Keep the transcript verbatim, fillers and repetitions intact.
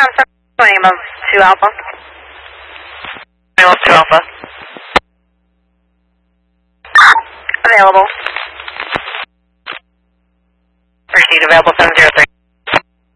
ground, twenty above two Alpha. Above two Alpha. Available. Proceed, available seven zero three.